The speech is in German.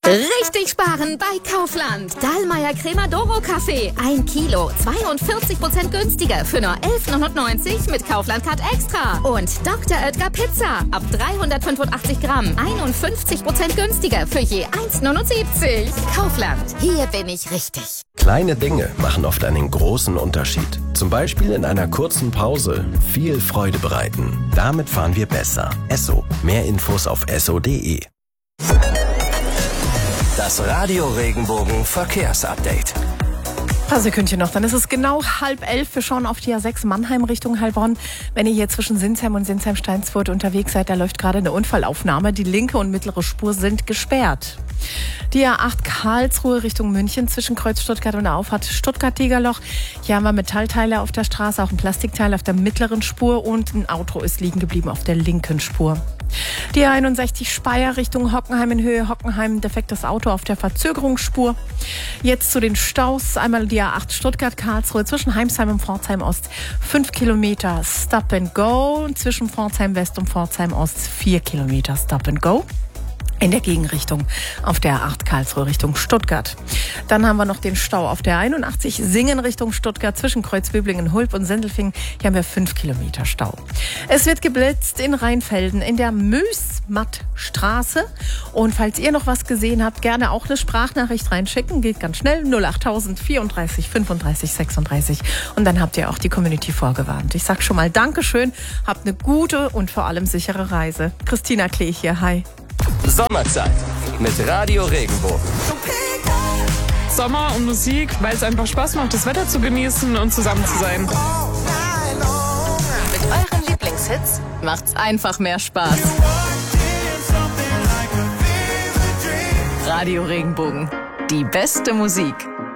Richtig sparen bei Kaufland. Dahlmeier Crema Doro Kaffee. 1 Kilo, 42% günstiger für nur 11,99 mit Kaufland Card Extra. Und Dr. Oetker Pizza. Ab 385 Gramm. 51% günstiger für je 1,79. Kaufland. Hier bin ich richtig. Kleine Dinge machen oft einen großen Unterschied. Zum Beispiel in einer kurzen Pause viel Freude bereiten. Damit fahren wir besser. Esso. Mehr Infos auf esso.de. Das Radio Regenbogen Verkehrsupdate. Ein paar Sekündchen noch, dann ist es genau 10:30. Wir schauen auf die A6 Mannheim Richtung Heilbronn. Wenn ihr hier zwischen Sinsheim und Sinsheim-Steinsfurt unterwegs seid, da läuft gerade eine Unfallaufnahme. Die linke und mittlere Spur sind gesperrt. Die A8 Karlsruhe Richtung München zwischen Kreuz Stuttgart und der Auffahrt Stuttgart-Degerloch. Hier haben wir Metallteile auf der Straße, auch ein Plastikteil auf der mittleren Spur und ein Auto ist liegen geblieben auf der linken Spur. Die A61 Speyer Richtung Hockenheim in Höhe Hockenheim, defektes Auto auf der Verzögerungsspur. Jetzt zu den Staus. Einmal die A8 Stuttgart-Karlsruhe zwischen Heimsheim und Pforzheim Ost 5 Kilometer Stop and Go. Zwischen Pforzheim West und Pforzheim Ost 4 Kilometer Stop and Go. In der Gegenrichtung auf der A8 Karlsruhe Richtung Stuttgart. Dann haben wir noch den Stau auf der 81 Singen Richtung Stuttgart zwischen Kreuzböblingen, Hulb und Sendelfingen. Hier haben wir 5 Kilometer Stau. Es wird geblitzt in Rheinfelden in der Mösmattstraße. Und falls ihr noch was gesehen habt, gerne auch eine Sprachnachricht reinschicken. Geht ganz schnell. 08000 34 35 36. Und dann habt ihr auch die Community vorgewarnt. Ich sag schon mal Dankeschön. Habt eine gute und vor allem sichere Reise. Christina Klee hier. Hi. Sommerzeit mit Radio Regenbogen. Sommer und Musik, weil es einfach Spaß macht, das Wetter zu genießen und zusammen zu sein. Mit euren Lieblingshits macht's einfach mehr Spaß. Radio Regenbogen. Die beste Musik.